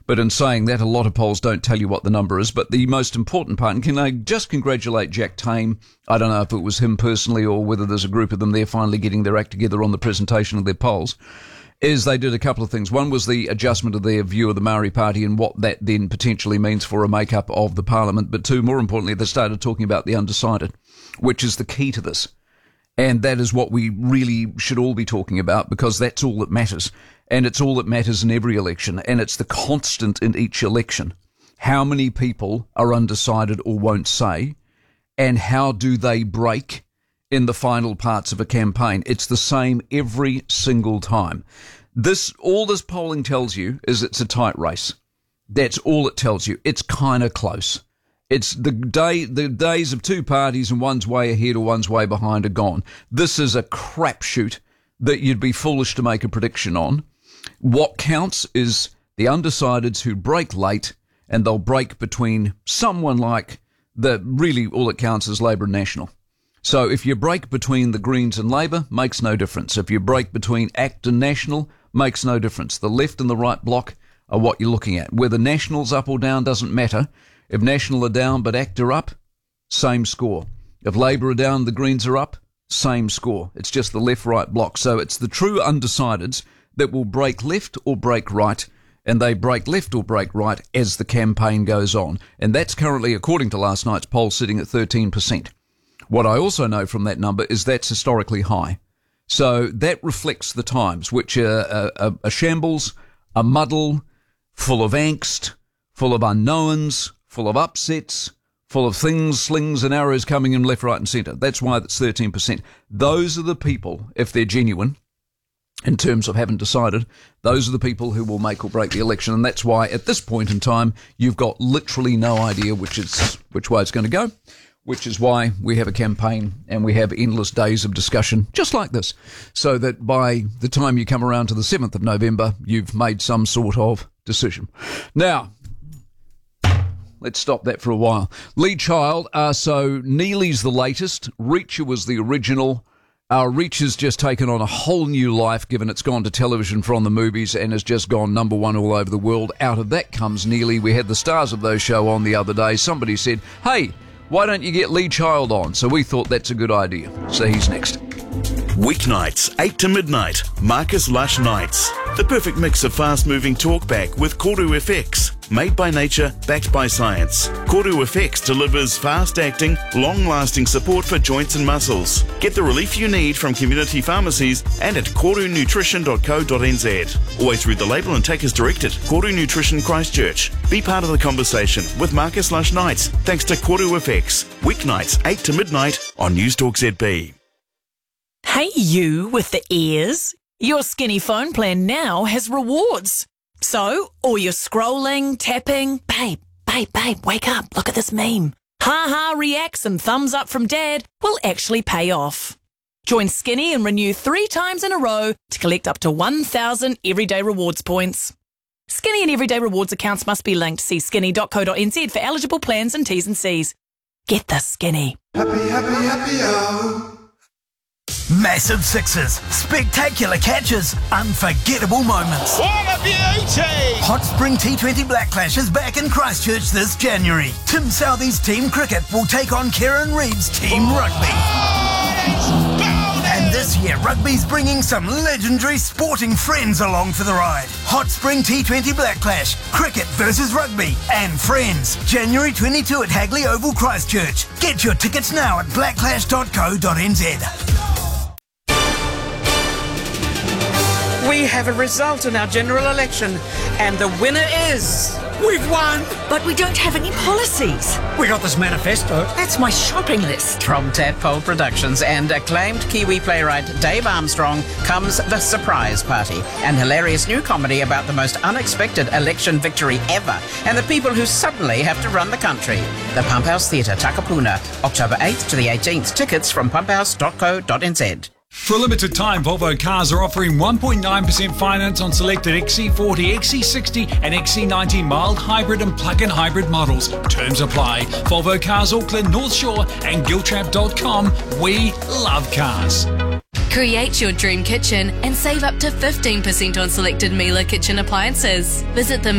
But in saying that, a lot of polls don't tell you what the number is. But the most important part, and can I just congratulate Jack Tame? I don't know if it was him personally or whether there's a group of them there finally getting their act together on the presentation of their polls, is they did a couple of things. One was the adjustment of their view of the Maori Party and what that then potentially means for a make-up of the parliament. But two, more importantly, they started talking about the undecided, which is the key to this. And that is what we really should all be talking about, because that's all that matters. And it's all that matters in every election. And it's the constant in each election. How many people are undecided or won't say, and how do they break in the final parts of a campaign? It's the same every single time. All this polling tells you is it's a tight race. That's all it tells you. It's kind of close. It's the days of two parties and one's way ahead or one's way behind are gone. This is a crapshoot that you'd be foolish to make a prediction on. What counts is the undecideds who break late, and they'll break between someone like really all it counts is Labour and National. So if you break between the Greens and Labour, makes no difference. If you break between ACT and National, makes no difference. The left and the right block are what you're looking at. Whether National's up or down doesn't matter. If National are down but ACT are up, same score. If Labour are down, the Greens are up, same score. It's just the left-right block. So it's the true undecideds that will break left or break right, and they break left or break right as the campaign goes on. And that's currently, according to last night's poll, sitting at 13%. What I also know from that number is that's historically high. So that reflects the times, which are a shambles, a muddle, full of angst, full of unknowns, full of upsets, full of things, slings and arrows coming in left, right and centre. That's why that's 13%. Those are the people, if they're genuine, in terms of haven't decided, those are the people who will make or break the election. And that's why at this point in time, you've got literally no idea which way it's going to go, which is why we have a campaign and we have endless days of discussion just like this, so that by the time you come around to the 7th of November, you've made some sort of decision. Now, let's stop that for a while. Lee Child, so Neely's the latest. Reacher was the original. Reach has just taken on a whole new life, given it's gone to television from the movies and has just gone number one all over the world. Out of that comes Neely. We had the stars of those show on the other day. Somebody said, hey, why don't you get Lee Child on? So we thought that's a good idea. So he's next. Weeknights, 8 to midnight, Marcus Lush Nights. The perfect mix of fast-moving talkback with Koru FX. Made by nature, backed by science. Koru FX delivers fast-acting, long-lasting support for joints and muscles. Get the relief you need from community pharmacies and at korunutrition.co.nz. Always read the label and take as directed. Koru Nutrition Christchurch. Be part of the conversation with Marcus Lush Nights, thanks to Koru FX. Weeknights, 8 to midnight on Newstalk ZB. Hey you with the ears. Your Skinny phone plan now has rewards. So, all your scrolling, tapping, babe, wake up, look at this meme. Ha reacts and thumbs up from dad will actually pay off. Join Skinny and renew 3 times in a row to collect up to 1,000 Everyday Rewards points. Skinny and Everyday Rewards accounts must be linked. See skinny.co.nz for eligible plans and T's and C's. Get the Skinny. Happy, oh. Massive sixes, spectacular catches, unforgettable moments. What a beauty! Hot Spring T20 Black Clash is back in Christchurch this January. Tim Southee's team cricket will take on Kieran Reid's team rugby. And this year, rugby's bringing some legendary sporting friends along for the ride. Hot Spring T20 Black Clash, cricket versus rugby and friends. January 22 at Hagley Oval, Christchurch. Get your tickets now at blackclash.co.nz. We have a result in our general election, and the winner is... We've won! But we don't have any policies. We got this manifesto. That's my shopping list. From Tadpole Productions and acclaimed Kiwi playwright Dave Armstrong comes The Surprise Party, an hilarious new comedy about the most unexpected election victory ever and the people who suddenly have to run the country. The Pump House Theatre, Takapuna, October 8th to the 18th. Tickets from pumphouse.co.nz. For a limited time, Volvo Cars are offering 1.9% finance on selected XC40, XC60 and XC90 mild hybrid and plug-in hybrid models. Terms apply. Volvo Cars Auckland, North Shore and Giltrap.com. We love cars. Create your dream kitchen and save up to 15% on selected Miele kitchen appliances. Visit the